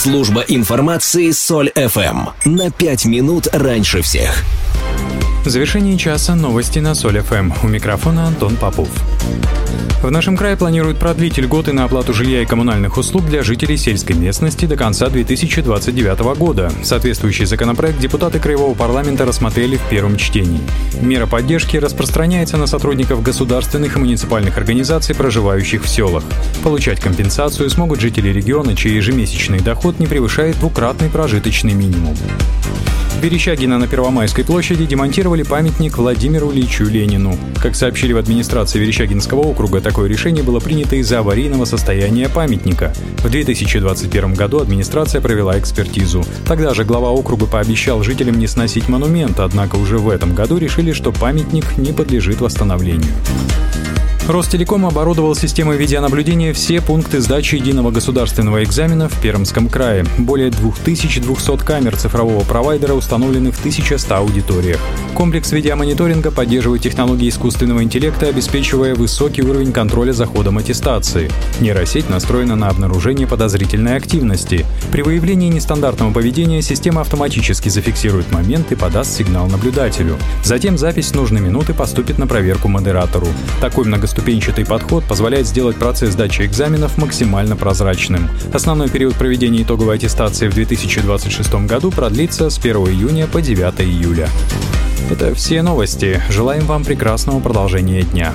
Служба информации Соль ФМ. На 5 минут раньше всех. В завершении часа новости на Соль ФМ. У микрофона Антон Попов. В нашем крае планируют продлить льготы на оплату жилья и коммунальных услуг для жителей сельской местности до конца 2029 года. Соответствующий законопроект депутаты Краевого парламента рассмотрели в первом чтении. Мера поддержки распространяется на сотрудников государственных и муниципальных организаций, проживающих в селах. Получать компенсацию смогут жители региона, чей ежемесячный доход не превышает двукратный прожиточный минимум. В Верещагино на Первомайской площади демонтировали памятник Владимиру Ильичу Ленину. Как сообщили в администрации Верещагинского округа, такое решение было принято из-за аварийного состояния памятника. В 2021 году администрация провела экспертизу. Тогда же глава округа пообещал жителям не сносить монумент, однако уже в этом году решили, что памятник не подлежит восстановлению. Ростелеком оборудовал системой видеонаблюдения все пункты сдачи единого государственного экзамена в Пермском крае. Более 2200 камер цифрового провайдера установлены в 1100 аудиториях. Комплекс видеомониторинга поддерживает технологии искусственного интеллекта, обеспечивая высокий уровень контроля за ходом аттестации. Нейросеть настроена на обнаружение подозрительной активности. При выявлении нестандартного поведения система автоматически зафиксирует момент и подаст сигнал наблюдателю. Затем запись с нужной минуты поступит на проверку модератору. Такой многоступенчатый подход позволяет сделать процесс сдачи экзаменов максимально прозрачным. Основной период проведения итоговой аттестации в 2026 году продлится с 1 июня по 9 июля. Это все новости. Желаем вам прекрасного продолжения дня.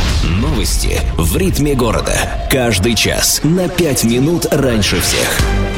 Новости в ритме города. Каждый час на 5 минут раньше всех.